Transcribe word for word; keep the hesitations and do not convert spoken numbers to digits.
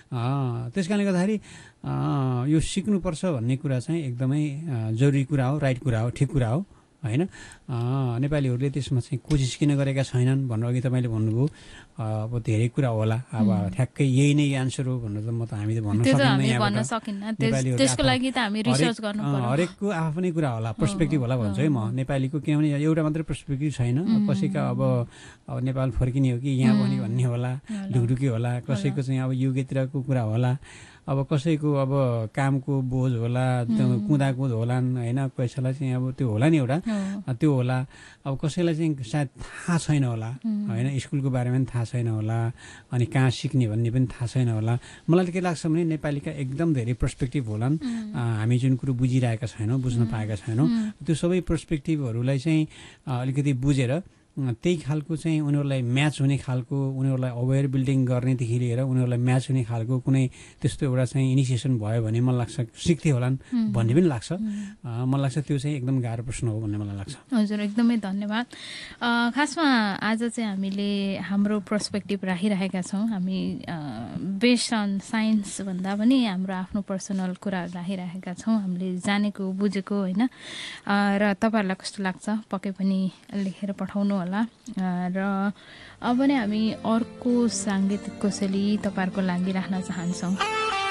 त्यस कारणले गर्दाखेरि यो सिक्नुपर्छ भन्ने कुरा चाहिँ एकदमै जरुरी कुरा हो, राइट कुरा हो, ठिक कुरा हो होइन। नेपालीहरूले त्यसमा चाहिँ कोसिस किन गरेका छैनन् भनेर अघि तपाईँले भन्नुभयो। अब धेरै कुरा होला, अब ठ्याक्कै यही नै आन्सर हो भनेर त म त हामी त भन्न सकिन्न। त्यसको लागि त हामी रिसर्च गर्नु पर्यो। हरेकको आफ्नै कुरा होला, पर्सपेक्टिभ होला भन्छु है म नेपालीको, किनभने एउटा मात्रै पर्सपेक्टिभ छैन। कसैका अब अब नेपाल फर्किने हो कि यहाँ पनि भन्ने होला, ढुकढुकी होला, कसैको चाहिँ अब युगेतिरको कुरा होला, अब कसैको अब कामको बोझ होला, कुदाकुद होलान् होइन, कसैलाई चाहिँ अब त्यो होला नि एउटा त्यो होला। अब कसैलाई चाहिँ सायद थाहा छैन होला होइन, स्कुलको बारेमा पनि थाहा छैन होला, अनि कहाँ सिक्ने भन्ने पनि थाहा छैन होला। मलाई के लाग्छ भने नेपालीका एकदम धेरै पर्सपेक्टिभ होलान्, हामी जुन कुरो बुझिरहेका छैनौँ, बुझ्न पाएका छैनौँ, त्यो सबै पर्सपेक्टिभहरूलाई चाहिँ अलिकति बुझेर त्यही खालको चाहिँ उनीहरूलाई म्याच हुने खालको, उनीहरूलाई अवेर बिल्डिङ गर्नेदेखि लिएर उनीहरूलाई म्याच हुने खालको कुनै त्यस्तो एउटा चाहिँ इनिसिएसन भयो भने मलाई लाग्छ सिक्थे होलान् भन्ने पनि लाग्छ। मलाई लाग्छ त्यो चाहिँ एकदम गाह्रो प्रश्न हो भन्ने मलाई लाग्छ। हजुर एकदमै धन्यवाद। खासमा आज चाहिँ हामीले हाम्रो पर्सपेक्टिभ राखिरहेका छौँ। हामी बेस्ड अन साइन्स भन्दा पनि हाम्रो आफ्नो पर्सनल कुराहरू राखिरहेका छौँ, हामीले जानेको बुझेको होइन। र तपाईँहरूलाई कस्तो लाग्छ पक्कै पनि लेखेर पठाउनु होला। र अब नै हामी अर्को साङ्गीतिक कोसेली तपाईँहरूको लागि राख्न चाहन्छौँ।